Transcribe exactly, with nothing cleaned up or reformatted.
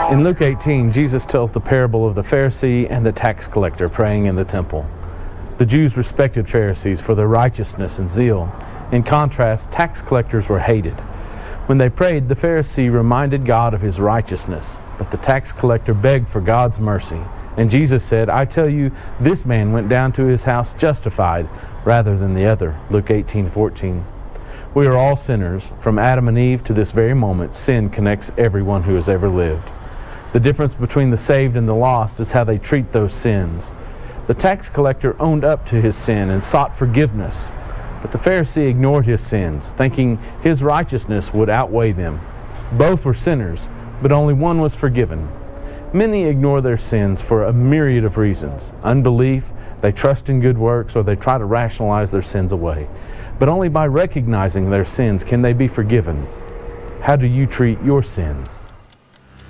In Luke eighteen, Jesus tells the parable of the Pharisee and the tax collector praying in the temple. The Jews respected Pharisees for their righteousness and zeal. In contrast, tax collectors were hated. When they prayed, the Pharisee reminded God of his righteousness, but the tax collector begged for God's mercy. And Jesus said, "I tell you, this man went down to his house justified rather than the other." Luke eighteen fourteen. We are all sinners. From Adam and Eve to this very moment, sin connects everyone who has ever lived. The difference between the saved and the lost is how they treat those sins. The tax collector owned up to his sin and sought forgiveness, but the Pharisee ignored his sins, thinking his righteousness would outweigh them. Both were sinners, but only one was forgiven. Many ignore their sins for a myriad of reasons. Unbelief, they trust in good works, or they try to rationalize their sins away. But only by recognizing their sins can they be forgiven. How do you treat your sins?